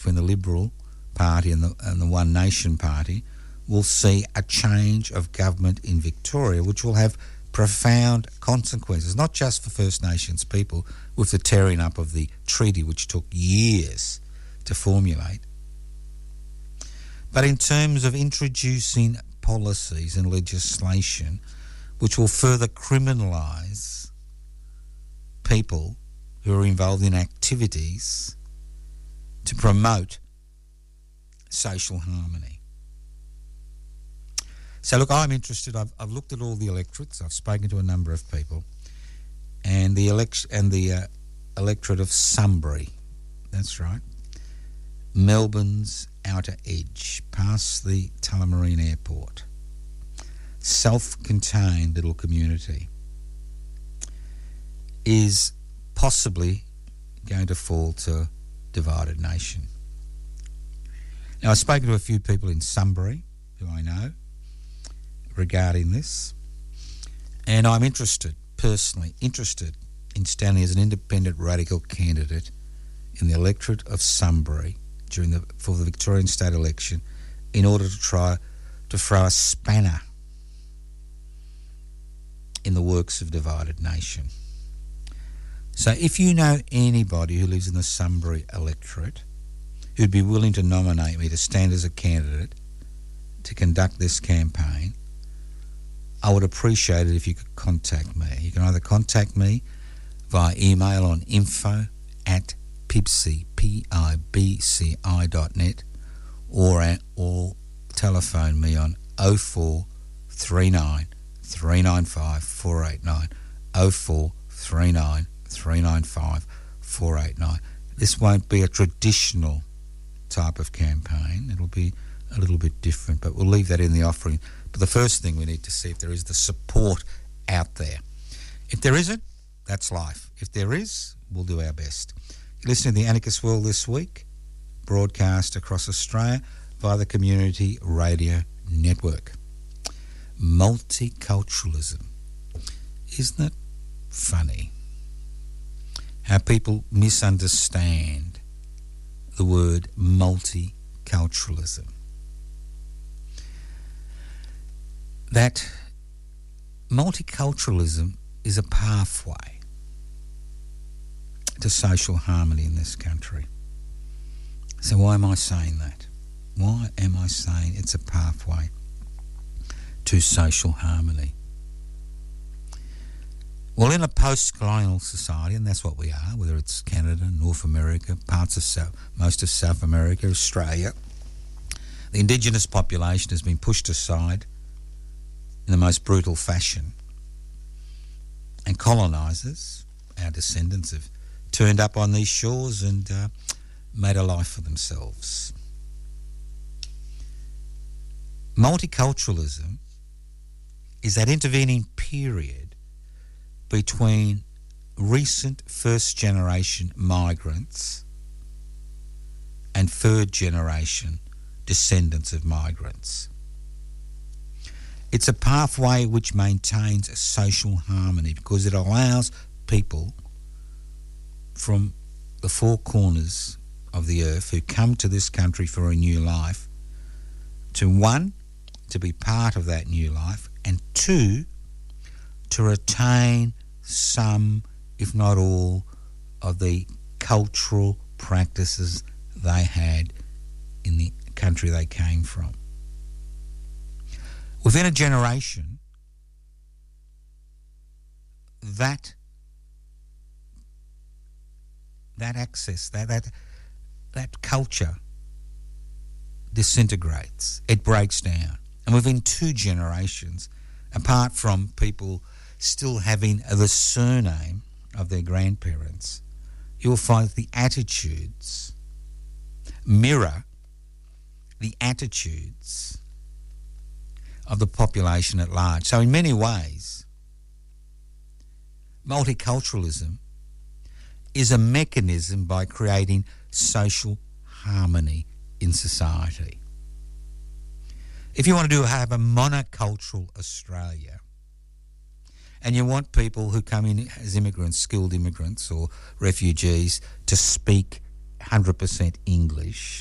between the Liberal Party and the One Nation Party will see a change of government in Victoria, which will have profound consequences, not just for First Nations people with the tearing up of the treaty, which took years to formulate, but in terms of introducing policies and legislation which will further criminalise people who are involved in activities to promote social harmony. So look, I'm interested. I've looked at all the electorates. I've spoken to a number of people, and the electorate of Sunbury. That's right, Melbourne's outer edge, past the Tullamarine Airport. Self-contained little community is possibly going to fall to divided nation. Now, I've spoken to a few people in Sunbury who I know regarding this, and I'm personally interested in standing as an independent radical candidate in the electorate of Sunbury for the Victorian state election in order to try to throw a spanner in the works of divided nation. So if you know anybody who lives in the Sunbury electorate who'd be willing to nominate me to stand as a candidate to conduct this campaign, I would appreciate it if you could contact me. You can either contact me via email on info@pibci.net or telephone me on 0439 395 489, 0439 395 489. This won't be a traditional type of campaign. It'll be a little bit different, but we'll leave that in the offering. But the first thing we need to see if there is the support out there. If there isn't, that's life. If there is, we'll do our best. You're listening to The Anarchist World This Week, broadcast across Australia via the Community Radio Network. Multiculturalism. Isn't it funny how people misunderstand the word multiculturalism? That multiculturalism is a pathway to social harmony in this country. So why am I saying that? Why am I saying it's a pathway to social harmony? Well, in a post-colonial society, and that's what we are, whether it's Canada, North America, most of South America, Australia, the Indigenous population has been pushed aside in the most brutal fashion. And colonisers, our descendants, have turned up on these shores and made a life for themselves. Multiculturalism is that intervening period between recent first-generation migrants and third-generation descendants of migrants. It's a pathway which maintains a social harmony because it allows people from the four corners of the earth who come to this country for a new life to, one, to be part of that new life, and two, to retain some, if not all, of the cultural practices they had in the country they came from. Within a generation, that access, that culture disintegrates, it breaks down. And within 2 generations, apart from people still having the surname of their grandparents, you'll find that the attitudes mirror the attitudes of the population at large. So in many ways, multiculturalism is a mechanism by creating social harmony in society. If you want to have a monocultural Australia, and you want people who come in as immigrants, skilled immigrants or refugees, to speak 100% English.